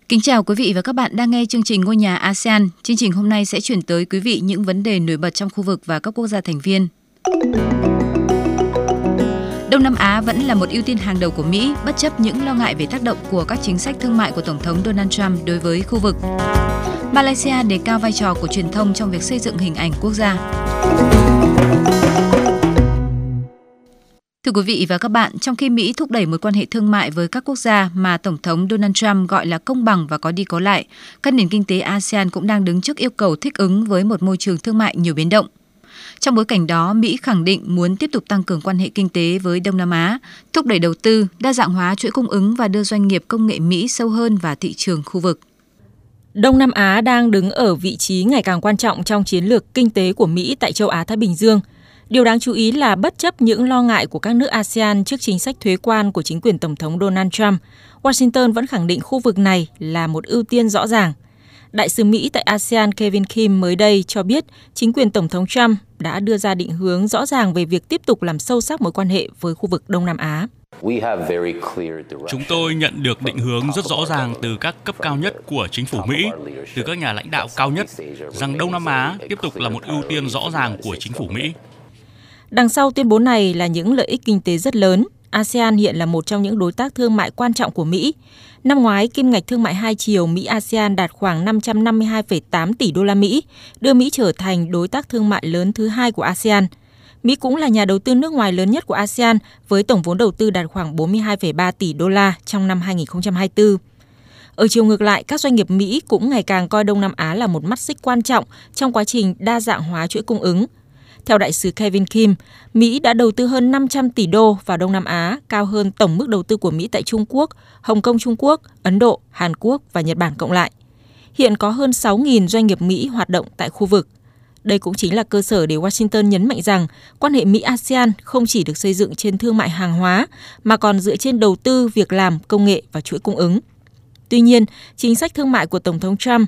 Kính chào quý vị và các bạn đang nghe chương trình Ngôi nhà ASEAN. Chương trình hôm nay sẽ chuyển tới quý vị những vấn đề nổi bật trong khu vực và các quốc gia thành viên. Đông Nam Á vẫn là một ưu tiên hàng đầu của Mỹ, bất chấp những lo ngại về tác động của các chính sách thương mại của Tổng thống Donald Trump đối với khu vực. Malaysia đề cao vai trò của truyền thông trong việc xây dựng hình ảnh quốc gia. Thưa quý vị và các bạn, trong khi Mỹ thúc đẩy mối quan hệ thương mại với các quốc gia mà Tổng thống Donald Trump gọi là công bằng và có đi có lại, các nền kinh tế ASEAN cũng đang đứng trước yêu cầu thích ứng với một môi trường thương mại nhiều biến động. Trong bối cảnh đó, Mỹ khẳng định muốn tiếp tục tăng cường quan hệ kinh tế với Đông Nam Á, thúc đẩy đầu tư, đa dạng hóa chuỗi cung ứng và đưa doanh nghiệp công nghệ Mỹ sâu hơn vào thị trường khu vực. Đông Nam Á đang đứng ở vị trí ngày càng quan trọng trong chiến lược kinh tế của Mỹ tại châu Á-Thái Bình Dương. Điều đáng chú ý là bất chấp những lo ngại của các nước ASEAN trước chính sách thuế quan của chính quyền Tổng thống Donald Trump, Washington vẫn khẳng định khu vực này là một ưu tiên rõ ràng. Đại sứ Mỹ tại ASEAN Kevin Kim mới đây cho biết chính quyền Tổng thống Trump đã đưa ra định hướng rõ ràng về việc tiếp tục làm sâu sắc mối quan hệ với khu vực Đông Nam Á. Chúng tôi nhận được định hướng rất rõ ràng từ các cấp cao nhất của chính phủ Mỹ, từ các nhà lãnh đạo cao nhất, rằng Đông Nam Á tiếp tục là một ưu tiên rõ ràng của chính phủ Mỹ. Đằng sau tuyên bố này là những lợi ích kinh tế rất lớn. ASEAN hiện là một trong những đối tác thương mại quan trọng của Mỹ. Năm ngoái, kim ngạch thương mại hai chiều Mỹ-ASEAN đạt khoảng 552,8 tỷ đô la Mỹ, đưa Mỹ trở thành đối tác thương mại lớn thứ hai của ASEAN. Mỹ cũng là nhà đầu tư nước ngoài lớn nhất của ASEAN với tổng vốn đầu tư đạt khoảng 42,3 tỷ đô la trong năm 2024. Ở chiều ngược lại, các doanh nghiệp Mỹ cũng ngày càng coi Đông Nam Á là một mắt xích quan trọng trong quá trình đa dạng hóa chuỗi cung ứng. Theo đại sứ Kevin Kim, Mỹ đã đầu tư hơn 500 tỷ đô vào Đông Nam Á, cao hơn tổng mức đầu tư của Mỹ tại Trung Quốc, Hồng Kông Trung Quốc, Ấn Độ, Hàn Quốc và Nhật Bản cộng lại. Hiện có hơn 6.000 doanh nghiệp Mỹ hoạt động tại khu vực. Đây cũng chính là cơ sở để Washington nhấn mạnh rằng quan hệ Mỹ-ASEAN không chỉ được xây dựng trên thương mại hàng hóa, mà còn dựa trên đầu tư, việc làm, công nghệ và chuỗi cung ứng. Tuy nhiên, chính sách thương mại của Tổng thống Trump